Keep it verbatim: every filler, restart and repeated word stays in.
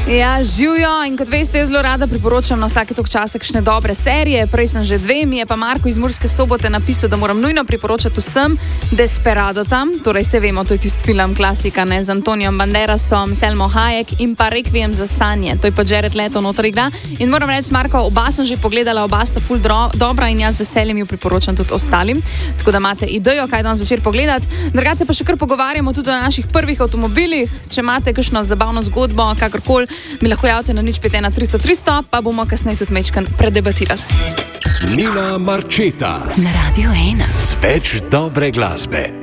Ja, živijo in kot veste, jaz zelo rada priporočam na vsake tok časa kakšne dobre serije. Prej sem že dve, mi je pa Marko iz Murske Sobote napisal, da moram nujno priporočati vsem Desperado tam. Torej se vemo, to je tisti film klasika, ne, z Antonijom Banderasom, Selmo Hayek in pa Requiem za sanje. To je pa Jared Leto noter igra. In moram reči, Marko, oba sem že pogledala, oba sta ful dro, dobra in jaz z veseljem ju priporočam tudi ostalim. Tako da imate idejo, kaj danes začeti pogledati. Drugače pa še kar pogovarjamo tudi o naših prvih avtomobilih. Če imate kakšno zabavno zgodbo, kakorkoli, mi lahko javite na nič pet ena tristo tristo, pa bomo kasneje tudi mečkan predebatirali. Mila Marčeta na Radio ena. Z več dobre glasbe.